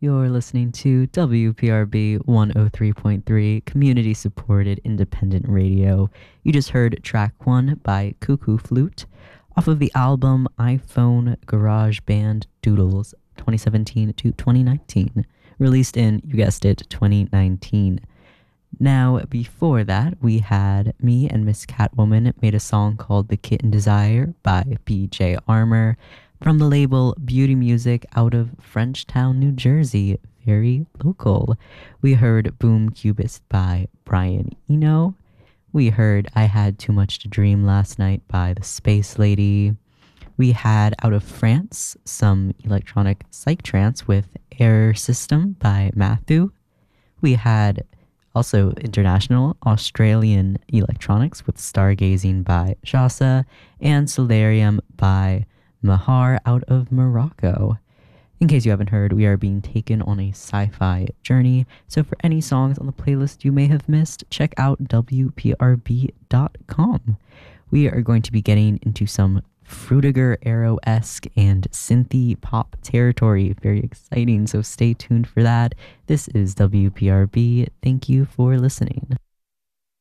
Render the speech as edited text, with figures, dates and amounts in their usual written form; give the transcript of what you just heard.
You're listening to WPRB 103.3, community supported independent radio. You just heard track 1 by Cuckoo Flute off of the album iPhone Garage Band Doodles 2017 to 2019, released in, you guessed it, 2019. Now, before that, we had me and Miss Catwoman made a song called The Kitten Desire by BJ Armour from the label Beauty Music out of Frenchtown, New Jersey. Very local. We heard Boom Cubist by Brian Eno. We heard I Had Too Much to Dream Last Night by The Space Lady. We had out of France some electronic psych-trance with Error System by Matthew. We had also international Australian electronics with Stargazing by Shasa and Solarium by Mahar out of Morocco. In case you haven't heard, we are being taken on a sci-fi journey, so for any songs on the playlist you may have missed, check out WPRB.com. We are going to be getting into some Frutiger Arrow-esque and synthy pop territory. Very exciting, so stay tuned for that. This is WPRB. Thank you for listening.